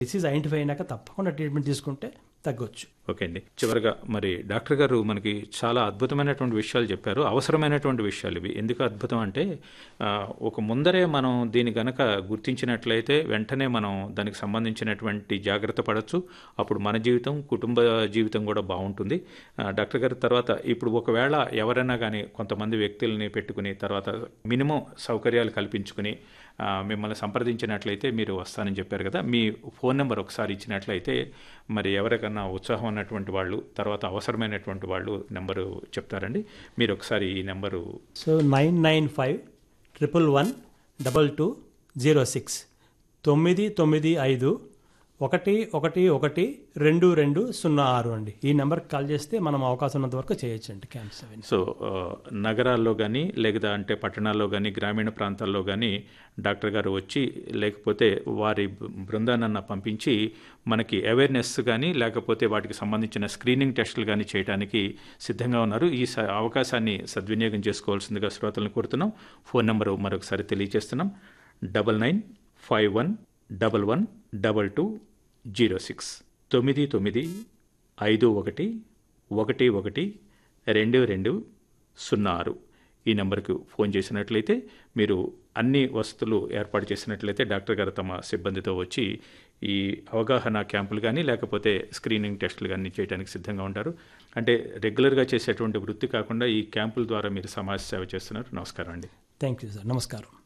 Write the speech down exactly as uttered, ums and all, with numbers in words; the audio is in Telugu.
డిసీజ్ ఐడెంటిఫై అయినాక తప్పకుండా ట్రీట్మెంట్ తీసుకుంటే తగ్గొచ్చు. ఓకే అండి. చివరిగా మరి డాక్టర్ గారు మనకి చాలా అద్భుతమైనటువంటి విషయాలు చెప్పారు. అవసరమైనటువంటి విషయాలు ఇవి. ఎందుకు అద్భుతం అంటే ఆ, ఒక ముందరే మనం దీన్ని గనక గుర్తించినట్లయితే వెంటనే మనం దానికి సంబంధించినటువంటి జాగ్రత్త పడవచ్చు. అప్పుడు మన జీవితం, కుటుంబ జీవితం కూడా బాగుంటుంది. ఆ, డాక్టర్ గారు తర్వాత ఇప్పుడు ఒకవేళ ఎవరైనా కానీ కొంతమంది వ్యక్తుల్ని పెట్టుకుని తర్వాత మినిమం సౌకర్యాలు కల్పించుకుని ఆ, మిమ్మల్ని సంప్రదించినట్లయితే మీరు వస్తానని చెప్పారు కదా, మీ ఫోన్ నెంబర్ ఒకసారి ఇచ్చినట్లయితే మరి ఎవరికన్నా ఉత్సాహం ఉన్నటువంటి వాళ్ళు తర్వాత అవసరమైనటువంటి వాళ్ళు నెంబరు చెప్తారండి. మీరు ఒకసారి ఈ number. So nine nine five triple one double two zero six తొమ్మిది తొమ్మిది ఐదు ఒకటి ఒకటి ఒకటి రెండు రెండు సున్నా ఆరు అండి. ఈ నెంబర్కి కాల్ చేస్తే మనం అవకాశం ఉన్నంత వరకు చేయొచ్చండి క్యాంప్స్ అవన్నీ. సో ఆ, నగరాల్లో కానీ లేదా అంటే పట్టణాల్లో కానీ గ్రామీణ ప్రాంతాల్లో కానీ డాక్టర్ గారు వచ్చి లేకపోతే వారి బృందానన్న పంపించి మనకి అవేర్నెస్ కానీ లేకపోతే వాటికి సంబంధించిన స్క్రీనింగ్ టెస్టులు కానీ చేయడానికి సిద్ధంగా ఉన్నారు. ఈ స- అవకాశాన్ని సద్వినియోగం చేసుకోవాల్సిందిగా శ్రోతలను కోరుతున్నాం. ఫోన్ నెంబరు మరొకసారి తెలియజేస్తున్నాం. Double nine five one double one double two zero six తొమ్మిది తొమ్మిది ఐదు ఒకటి ఒకటి ఒకటి రెండు రెండు సున్నా ఆరు ఈ నెంబర్కు ఫోన్ చేసినట్లయితే మీరు అన్ని వసతులు ఏర్పాటు చేసినట్లయితే డాక్టర్ గారు తమ సిబ్బందితో వచ్చి ఈ అవగాహన క్యాంపులు కానీ లేకపోతే స్క్రీనింగ్ టెస్టులు కానీ చేయడానికి సిద్ధంగా ఉంటారు. అంటే రెగ్యులర్గా చేసేటువంటి వృత్తి కాకుండా ఈ క్యాంపుల ద్వారా మీరు సమాజ సేవ చేస్తున్నారు. నమస్కారం అండి. Thank you sir. నమస్కారం.